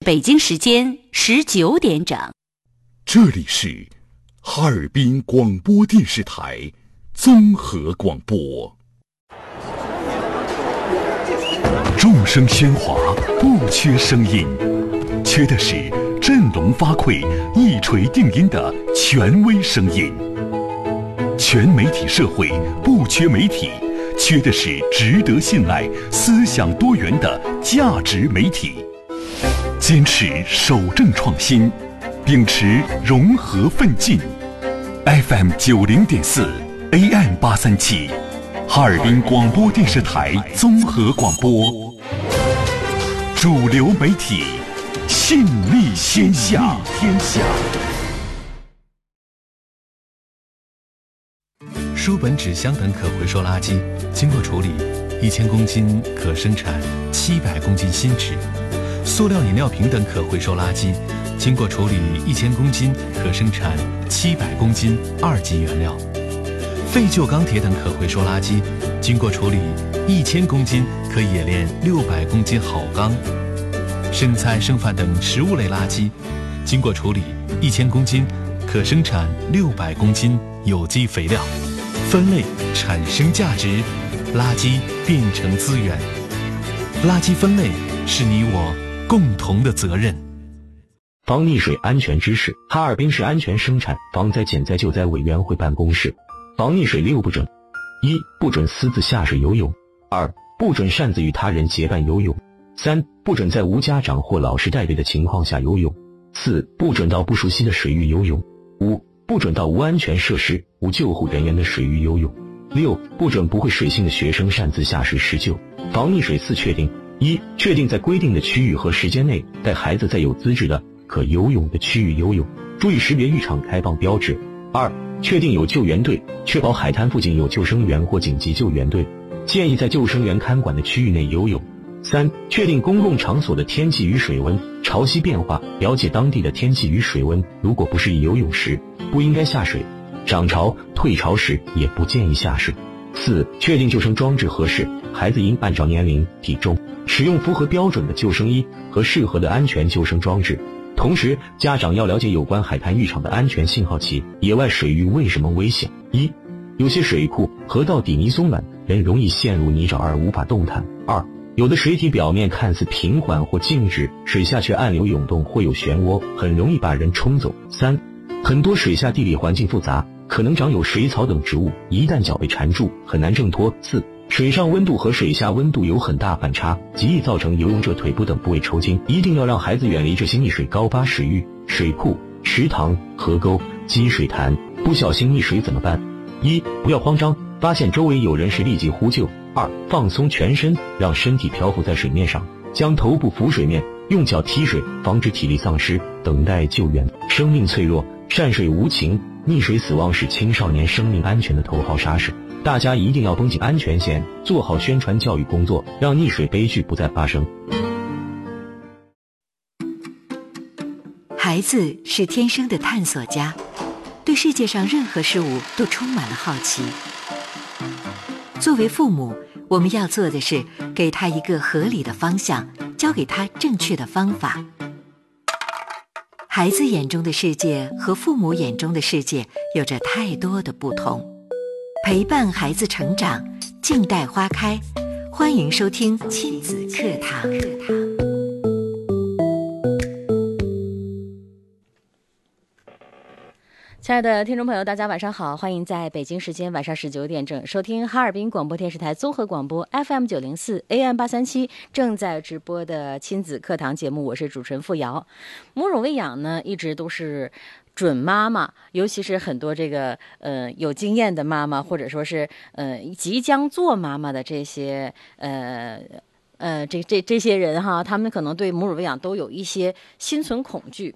北京时间19点整， 这里是哈尔滨广播电视台综合广播。众声喧哗，不缺声音，缺的是振聋发聩、一锤定音的权威声音。全媒体社会不缺媒体，缺的是值得信赖、思想多元的价值媒体。坚持守正创新，秉持融合奋进。FM 90.4 AM 837，哈尔滨广播电视台综合广播，主流媒体，信力天下。 书本、纸箱等可回收垃圾经过处理，1000公斤可生产700公斤新纸；塑料饮料瓶等可回收垃圾经过处理1000公斤可生产700公斤2级原料；废旧钢铁等可回收垃圾经过处理1000公斤可冶炼600公斤好钢；剩菜剩饭等食物类垃圾经过处理1000公斤可生产600公斤有机肥料。分类产生价值，垃圾变成资源。垃圾分类是你我共同的责任。 防溺水安全知识：哈尔滨市安全生产防灾减灾救灾委员会办公室。防溺水6不准： 1. 不准私自下水游泳； 2. 不准擅自与他人结伴游泳； 3. 不准在无家长或老师带队的情况下游泳； 4. 不准到不熟悉的水域游泳； 5. 不准到无安全设施、无救护人员的水域游泳； 6. 不准不会水性的学生擅自下水施救。防溺水4确定： 1. 确定在规定的区域和时间内带孩子在有资质的可游泳的区域游泳，注意识别浴场开放标志。2. 确定有救援队，确保海滩附近有救生员或紧急救援队，建议在救生员看管的区域内游泳。3. 确定公共场所的天气与水温，潮汐变化，了解当地的天气与水温，如果不适宜游泳时，不应该下水，涨潮、退潮时也不建议下水。4. 确定救生装置合适，孩子应按照年龄、体重，使用符合标准的救生衣和适合的安全救生装置。同时，家长要了解有关海滩浴场的安全信号器。野外水域为什么危险？1. 有些水库、河道底泥松软，人容易陷入泥沼而无法动弹。2. 有的水体表面看似平缓或静止，水下却暗流涌动或有漩涡，很容易把人冲走。3. 很多水下地理环境复杂，可能长有水草等植物，一旦脚被缠住，很难挣脱。4. 水上温度和水下温度有很大反差，极易造成游泳者腿部等部位抽筋，一定要让孩子远离这些溺水高发水域、水库、池塘、河沟、积水潭。不小心溺水怎么办？1. 不要慌张，发现周围有人时立即呼救。2. 放松全身，让身体漂浮在水面上，将头部浮水面，用脚踢水，防止体力丧失，等待救援。生命脆弱，善水无情，溺水死亡是青少年生命安全的头号杀手。大家一定要绷紧安全线，做好宣传教育工作，让溺水悲剧不再发生。 孩子是天生的探索家，对世界上任何事物都充满了好奇。作为父母，我们要做的是给他一个合理的方向，教给他正确的方法。孩子眼中的世界和父母眼中的世界有着太多的不同。陪伴孩子成长，静待花开。欢迎收听亲子课堂。亲爱的听众朋友，大家晚上好，欢迎在北京时间晚上19点整收听哈尔滨广播电视台综合广播 FM 904 AM 837正在直播的亲子课堂节目，我是主持人付瑶。母乳喂养呢，一直都是准妈妈，尤其是很多这个有经验的妈妈，或者说是即将做妈妈的这些这些人哈，他们可能对母乳喂养都有一些心存恐惧。